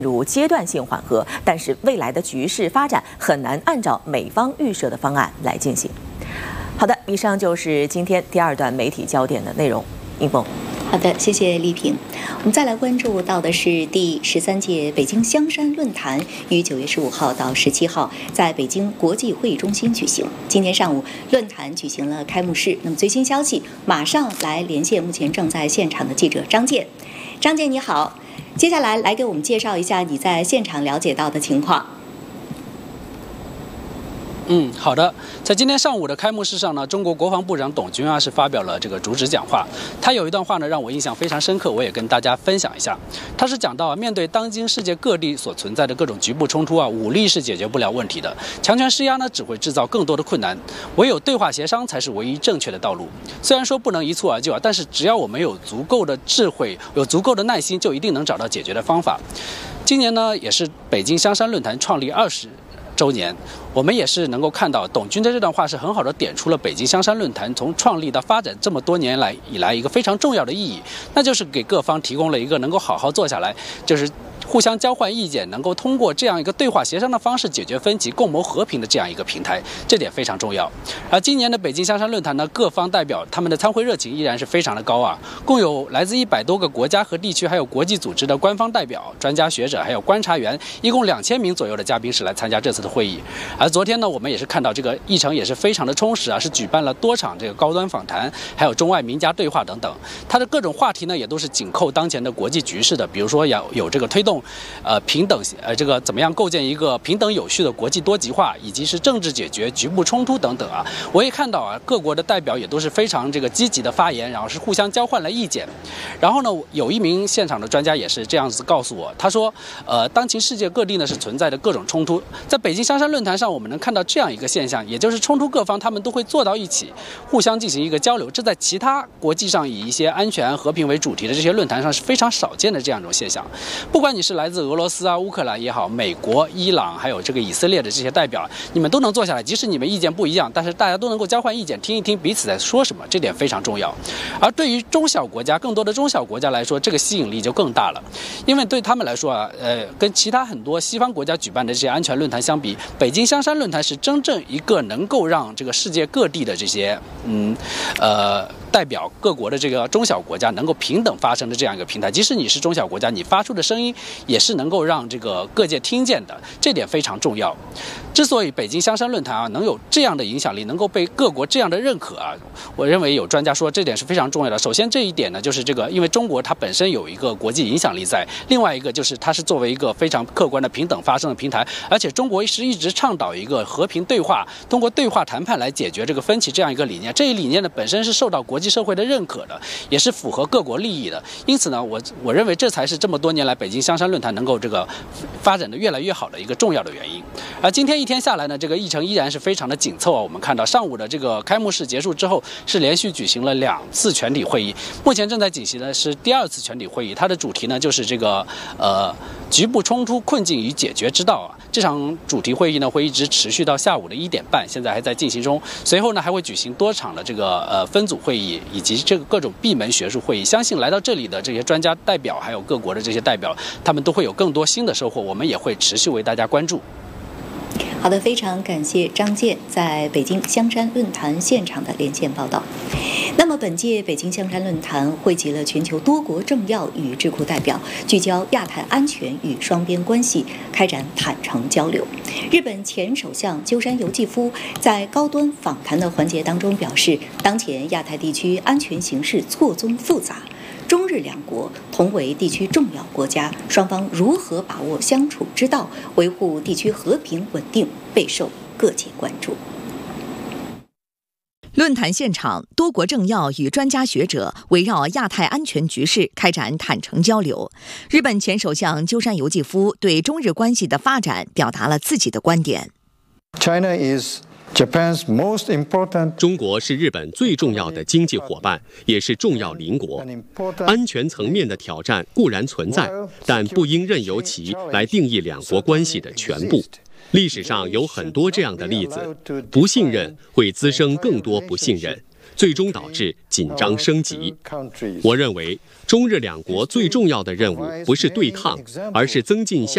入阶段性缓和，但是未来的局势发展很难按照美方预设的方案来进行。好的，以上就是今天第二段媒体焦点的内容。英峰。 好的，谢谢丽萍。我们再来关注到的是第13届北京香山论坛于9月15号到17号在北京国际会议中心举行。今天上午，论坛举行了开幕式。那么最新消息，马上来连线目前正在现场的记者张健。张健你好，接下来给我们介绍一下你在现场了解到的情况。 好的。在今天上午的开幕式上呢，中国国防部长董军是发表了这个主旨讲话。他有一段话呢，让我印象非常深刻，我也跟大家分享一下。他是讲到面对当今世界各地所存在的各种局部冲突武力是解决不了问题的，强权施压呢只会制造更多的困难，唯有对话协商才是唯一正确的道路。虽然说不能一蹴而就但是只要我们有足够的智慧，有足够的耐心，就一定能找到解决的方法。今年呢，也是北京香山论坛创立20周年，我们也是能够看到董军的这段话是很好的点出了北京香山论坛从创立到发展这么多年以来一个非常重要的意义，那就是给各方提供了一个能够好好坐下来，就是互相交换意见，能够通过这样一个对话协商的方式解决分歧、共谋和平的这样一个平台，这点非常重要。而今年的北京香山论坛呢，各方代表他们的参会热情依然是非常的高共有来自100多个国家和地区，还有国际组织的官方代表、专家学者，还有观察员，一共2000名左右的嘉宾是来参加这次的会议。而昨天呢，我们也是看到这个议程也是非常的充实是举办了多场这个高端访谈，还有中外名家对话等等。它的各种话题呢，也都是紧扣当前的国际局势的，比如说有这个推动平等这个怎么样构建一个平等有序的国际多极化，以及是政治解决局部冲突等等我也看到各国的代表也都是非常这个积极的发言，然后是互相交换了意见。然后呢，有一名现场的专家也是这样子告诉我，他说当今世界各地呢是存在的各种冲突，在北京香山论坛上我们能看到这样一个现象，也就是冲突各方他们都会坐到一起，互相进行一个交流，这在其他国际上以一些安全和平为主题的这些论坛上是非常少见的这样一种现象。不管你是来自俄罗斯乌克兰也好，美国、伊朗还有这个以色列的这些代表，你们都能坐下来，即使你们意见不一样，但是大家都能够交换意见，听一听彼此在说什么，这点非常重要。而对于中小国家，更多的中小国家来说，这个吸引力就更大了，因为对他们来说跟其他很多西方国家举办的这些安全论坛相比，北京香山论坛是真正一个能够让这个世界各地的这些代表各国的这个中小国家能够平等发声的这样一个平台。即使你是中小国家，你发出的声音也是能够让这个各界听见的，这点非常重要。之所以北京香山论坛能有这样的影响力，能够被各国这样的认可我认为有专家说这点是非常重要的。首先这一点呢，就是这个因为中国它本身有一个国际影响力在，另外一个就是它是作为一个非常客观的平等发声的平台，而且中国是一直倡导一个和平对话，通过对话谈判来解决这个分歧这样一个理念。这一理念呢本身是受到国际社会的认可的，也是符合各国利益的。因此呢，我认为这才是这么多年来北京香山论坛能够这个发展的越来越好的一个重要的原因。而今天一天下来呢，这个议程依然是非常的紧凑我们看到上午的这个开幕式结束之后，是连续举行了2次全体会议，目前正在进行的是第2次全体会议，它的主题呢就是这个局部冲突困境与解决之道这场主题会议呢会一直持续到下午的1点半，现在还在进行中。随后呢还会举行多场的这个分组会议以及这个各种闭门学术会议。相信来到这里的这些专家代表还有各国的这些代表，他们都会有更多新的收获，我们也会持续为大家关注。 好的，非常感谢张健在北京香山论坛现场的连线报道。那么本届北京香山论坛汇集了全球多国政要与智库代表，聚焦亚太安全与双边关系，开展坦诚交流。日本前首相鸠山由纪夫在高端访谈的环节当中表示，当前亚太地区安全形势错综复杂，中日两国同为地区重要国家，双方如何把握相处之道，维护地区和平稳定，备受各界关注。 论坛现场，多国政要与专家学者围绕亚太安全局势开展坦诚交流。日本前首相鸠山由纪夫对中日关系的发展表达了自己的观点。 中国是日本最重要的经济伙伴，也是重要邻国。安全层面的挑战固然存在，但不应任由其来定义两国关系的全部。历史上有很多这样的例子，不信任会滋生更多不信任，最终导致紧张升级。我认为，中日两国最重要的任务不是对抗，而是增进